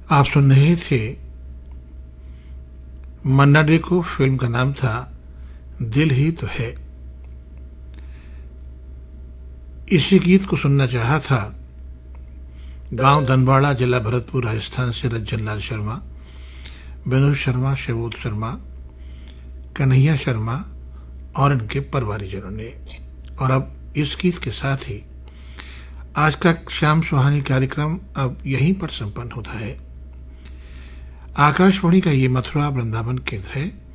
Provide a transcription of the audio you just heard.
आप सुन रहे थे मन्ना डे को। फिल्म का नाम था दिल ही तो है। इसी गीत को सुनना चाहा था गांव धनबाड़ा, जिला भरतपुर, राजस्थान से रंजन लाल शर्मा, विनोद शर्मा, शिवोद शर्मा, कन्हैया शर्मा और इनके परिवारजनों ने। और अब इस गीत के साथ ही आज का शाम सुहानी कार्यक्रम अब यहीं पर संपन्न होता है। आकाशवाणी का ये मथुरा वृंदावन केंद्र है।